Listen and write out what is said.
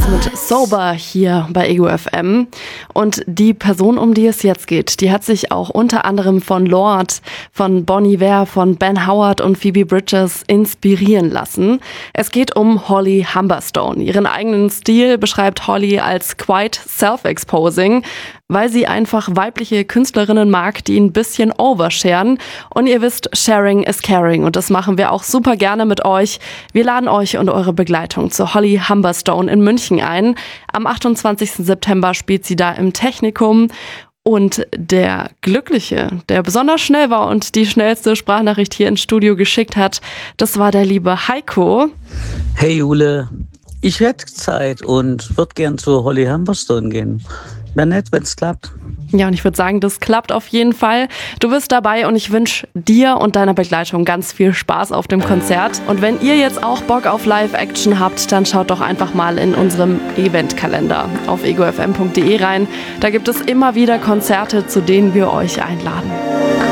mit Sober hier bei Ego FM. Und die Person, um die es jetzt geht, die hat sich auch unter anderem von Lorde, von Bon Iver, von Ben Howard und Phoebe Bridgers inspirieren lassen. Es geht um Holly Humberstone. Ihren eigenen Stil beschreibt Holly als quite self-exposing, weil sie einfach weibliche Künstlerinnen mag, die ein bisschen oversharen. Und ihr wisst, sharing is caring. Und das machen wir auch super gerne mit euch. Wir laden euch und eure Begleitung zu Holly Humberstone in München ein. Am 28. September spielt sie da im Technikum. Und der Glückliche, der besonders schnell war und die schnellste Sprachnachricht hier ins Studio geschickt hat, das war der liebe Heiko. Hey Jule, ich hätte Zeit und würde gern zu Holly Humberstone gehen. Wäre nett, wenn es klappt. Ja, und ich würde sagen, das klappt auf jeden Fall. Du bist dabei und ich wünsche dir und deiner Begleitung ganz viel Spaß auf dem Konzert. Und wenn ihr jetzt auch Bock auf Live-Action habt, dann schaut doch einfach mal in unserem Eventkalender auf egofm.de rein. Da gibt es immer wieder Konzerte, zu denen wir euch einladen.